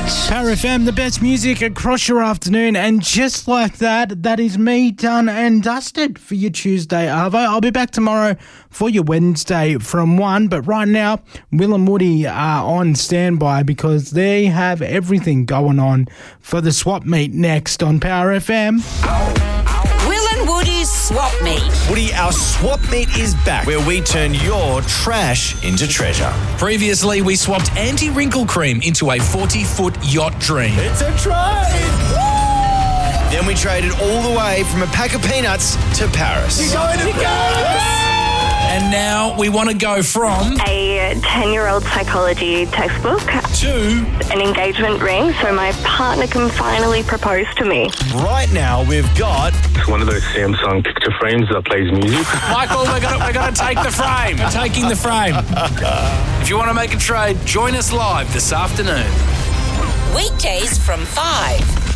Power FM, the best music across your afternoon. And just like that, that is me done and dusted for your Tuesday, Arvo. I'll be back tomorrow for your Wednesday from 1. But right now, Will and Woody are on standby because they have everything going on for the swap meet next on Power FM. Will and Woody's Swap Meet. Woody, our swap meet is back, where we turn your trash into treasure. Previously, we swapped anti-wrinkle cream into a 40-foot yacht dream. It's a trade! Woo! Then we traded all the way from a pack of peanuts to Paris. You're going to Paris! And now we want to go from a 10-year-old psychology textbook to an engagement ring so my partner can finally propose to me. Right now we've got one of those Samsung picture frames that plays music. Michael, we're gonna take the frame. We're taking the frame. If you want to make a trade, join us live this afternoon. Weekdays from 5.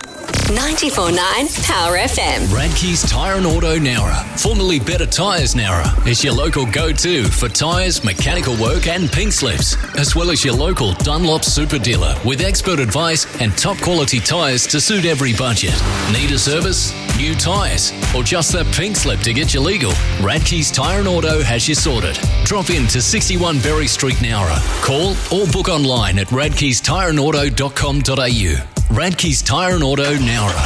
94.9 Power FM. Radke's Tyre and Auto Nowra, formerly Better Tyres Nowra, is your local go-to for tyres, mechanical work and pink slips, as well as your local Dunlop super dealer with expert advice and top quality tyres to suit every budget. Need a service? New tyres? Or just that pink slip to get you legal? Radke's Tyre and Auto has you sorted. Drop in to 61 Berry Street Nowra. Call or book online at radkestyreandauto.com.au. Radke's Tyre and Auto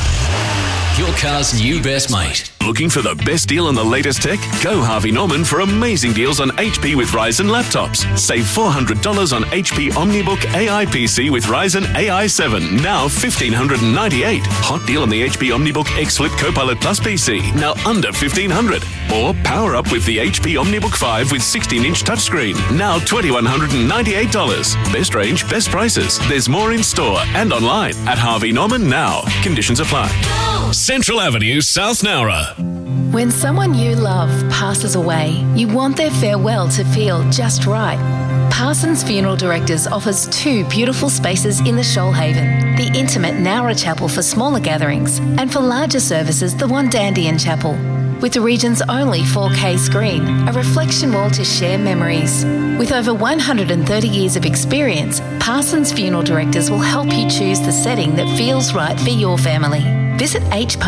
Nowra. Your car's new best mate. Looking for the best deal on the latest tech? Go Harvey Norman for amazing deals on HP with Ryzen laptops. Save $400 on HP OmniBook AI PC with Ryzen AI 7, now $1,598. Hot deal on the HP OmniBook X Flip Copilot Plus PC, now under $1,500. Or power up with the HP OmniBook 5 with 16-inch touchscreen, now $2,198. Best range, best prices. There's more in store and online at Harvey Norman now. Conditions apply. Central Avenue, South Nowra. When someone you love passes away, you want their farewell to feel just right. Parsons Funeral Directors offers 2 beautiful spaces in the Shoalhaven, the intimate Nowra Chapel for smaller gatherings, and for larger services, the Wandandyan Chapel. With the region's only 4K screen, a reflection wall to share memories. With over 130 years of experience, Parsons Funeral Directors will help you choose the setting that feels right for your family. Visit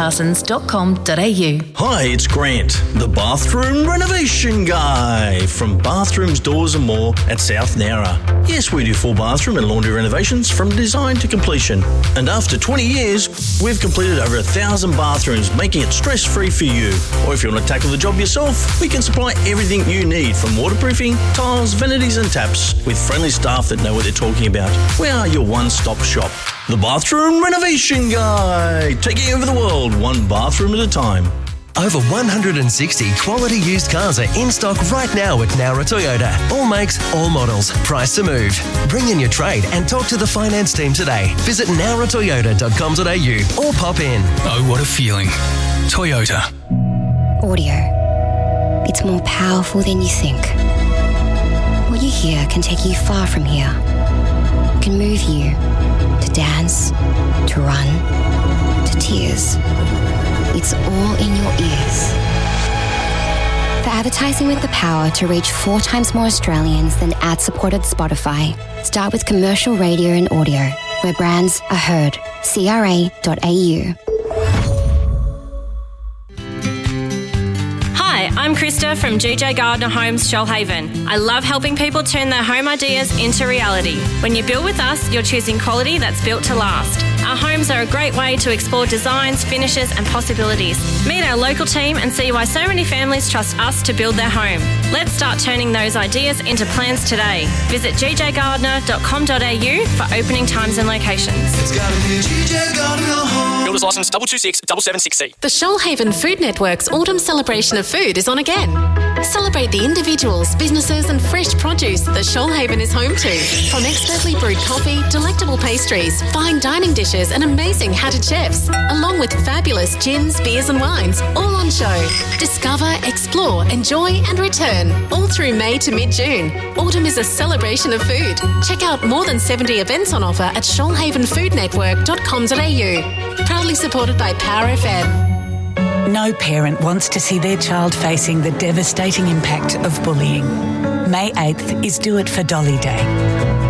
hparsons.com.au. Hi, it's Grant, the bathroom renovation guy from Bathrooms, Doors and More at South Nowra. Yes, we do full bathroom and laundry renovations from design to completion. And after 20 years, we've completed over 1,000 bathrooms, making it stress-free for you. Or if you want to tackle the job yourself, we can supply everything you need from waterproofing, tiles, vanities and taps with friendly staff that know what they're talking about. We are your one-stop shop. The Bathroom Renovation Guy, taking over the world one bathroom at a time. Over 160 quality used cars are in stock right now at Nowra Toyota. All makes, all models, price to move. Bring in your trade and talk to the finance team today. Visit nowratoyota.com.au or pop in. Oh, what a feeling. Toyota. Audio. It's more powerful than you think. What you hear can take you far from here. It can move you to dance, to run, to tears. It's all in your ears. For advertising with the power to reach 4 times more Australians than ad-supported Spotify, start with commercial radio and audio, where brands are heard. CRA.au. Hi, I'm Krista from GJ Gardner Homes Shoalhaven. I love helping people turn their home ideas into reality. When you build with us, you're choosing quality that's built to last. Our homes are a great way to explore designs, finishes and possibilities. Meet our local team and see why so many families trust us to build their home. Let's start turning those ideas into plans today. Visit gjgardner.com.au for opening times and locations. It's gotta be GJ Gardner Home. Builders licence 226-776C. The Shoalhaven Food Network's Autumn Celebration of Food is on again. Celebrate the individuals, businesses and fresh produce that Shoalhaven is home to. From expertly brewed coffee, delectable pastries, fine dining dishes and amazing hatted chefs, along with fabulous gins, beers and wines, all on show. Discover, explore, enjoy and return, all through May to mid-June. Autumn is a celebration of food. Check out more than 70 events on offer at shoalhavenfoodnetwork.com.au. Proudly supported by Power FM. No parent wants to see their child facing the devastating impact of bullying. May 8th is Do It for Dolly Day.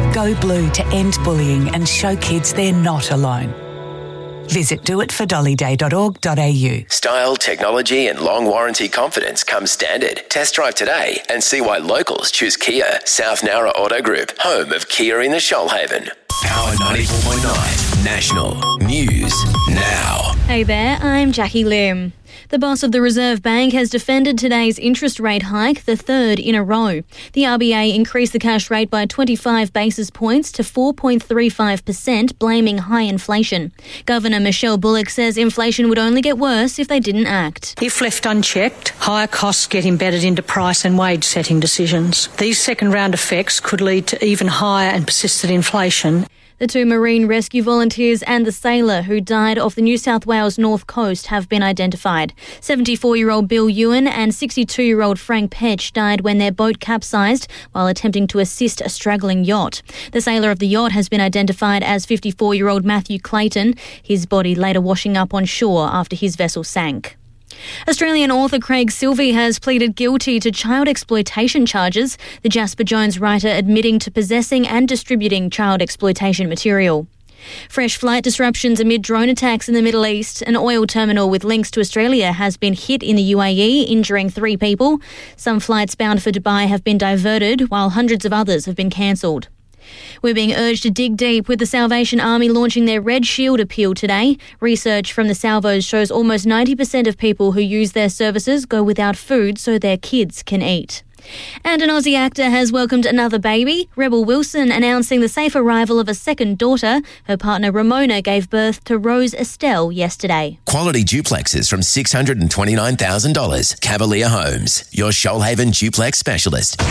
Go blue to end bullying and show kids they're not alone. Visit doitfordollyday.org.au. Style, technology and long warranty confidence come standard. Test drive today and see why locals choose Kia. South Nowra Auto Group, home of Kia in the Shoalhaven. Power 94.9 National News Now. Hey there, I'm Jackie Lim. The boss of the Reserve Bank has defended today's interest rate hike, the third in a row. The RBA increased the cash rate by 25 basis points to 4.35%, blaming high inflation. Governor Michelle Bullock says inflation would only get worse if they didn't act. If left unchecked, higher costs get embedded into price and wage setting decisions. These second-round effects could lead to even higher and persistent inflation. The two marine rescue volunteers and the sailor who died off the New South Wales north coast have been identified. 74-year-old Bill Ewan and 62-year-old Frank Petch died when their boat capsized while attempting to assist a straggling yacht. The sailor of the yacht has been identified as 54-year-old Matthew Clayton, his body later washing up on shore after his vessel sank. Australian author Craig Silvey has pleaded guilty to child exploitation charges, the Jasper Jones writer admitting to possessing and distributing child exploitation material. Fresh flight disruptions amid drone attacks in the Middle East. An oil terminal with links to Australia has been hit in the UAE, injuring 3 people. Some flights bound for Dubai have been diverted, while hundreds of others have been cancelled. We're being urged to dig deep, with the Salvation Army launching their Red Shield appeal today. Research from the Salvos shows almost 90% of people who use their services go without food so their kids can eat. And an Aussie actor has welcomed another baby, Rebel Wilson, announcing the safe arrival of a second daughter. Her partner Ramona gave birth to Rose Estelle yesterday. Quality duplexes from $629,000. Cavalier Homes, your Shoalhaven duplex specialist.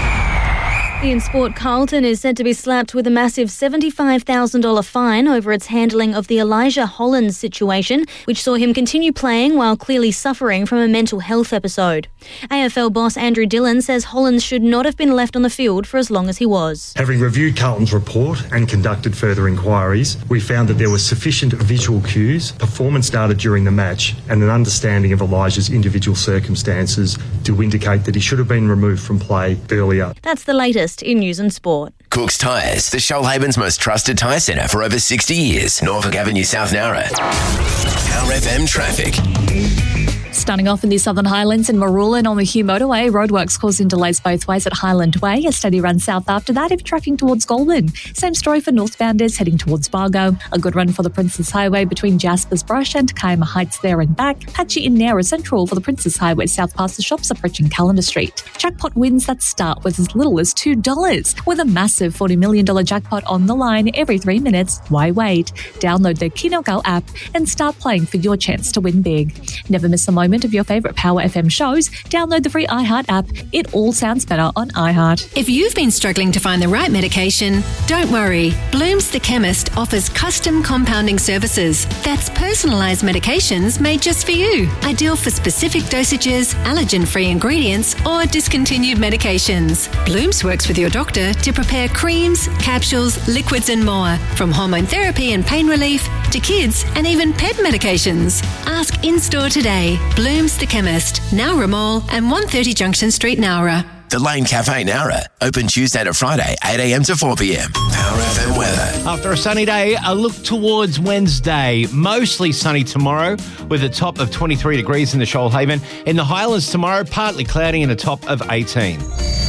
In sport, Carlton is said to be slapped with a massive $75,000 fine over its handling of the Elijah Hollands situation, which saw him continue playing while clearly suffering from a mental health episode. AFL boss Andrew Dillon says Hollands should not have been left on the field for as long as he was. Having reviewed Carlton's report and conducted further inquiries, we found that there was sufficient visual cues, performance data during the match, and an understanding of Elijah's individual circumstances to indicate that he should have been removed from play earlier. That's the latest in news and sport. Cook's Tyres, the Shoalhaven's most trusted tyre centre for over 60 years. Norfolk Avenue, South Nowra. Power FM traffic. Starting off in the Southern Highlands in Marulan on the Hugh Motorway, roadworks causing delays both ways at Highland Way. A steady run south after that if you're tracking towards Goulburn. Same story for northbounders heading towards Bargo. A good run for the Princes Highway between Jasper's Brush and Kiama Heights there and back. Patchy in Nowra Central for the Princes Highway south past the shops approaching Calendar Street. Jackpot wins that start with as little as $2. With a massive $40 million jackpot on the line every 3 minutes, why wait? Download the Kinogal app and start playing for your chance to win big. Never miss a moment of your favourite Power FM shows. Download the free iHeart app. It all sounds better on iHeart. If you've been struggling to find the right medication, don't worry. Bloom's the Chemist offers custom compounding services. That's personalised medications made just for you. Ideal for specific dosages, allergen-free ingredients or discontinued medications. Bloom's works with your doctor to prepare creams, capsules, liquids and more. From hormone therapy and pain relief to kids and even pet medications. Ask in-store today. Bloom's the Chemist, Nowra Mall and 130 Junction Street, Nowra. The Lane Cafe Nowra, open Tuesday to Friday, 8 a.m. to 4 p.m. Power FM weather. After a sunny day, a look towards Wednesday. Mostly sunny tomorrow with a top of 23 degrees in the Shoalhaven. In the Highlands tomorrow, partly cloudy and a top of 18.